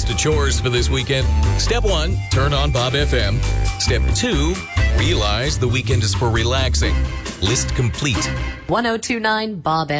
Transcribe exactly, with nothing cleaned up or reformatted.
list of chores for this weekend. Step one, turn on Bob F M. Step two, realize the weekend is for relaxing. List complete. ten twenty-nine Bob